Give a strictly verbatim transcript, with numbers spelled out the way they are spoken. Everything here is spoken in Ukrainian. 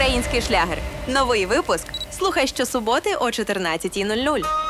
Український шлягер. Новий випуск. Слухай щосуботи о чотирнадцятій нуль нуль.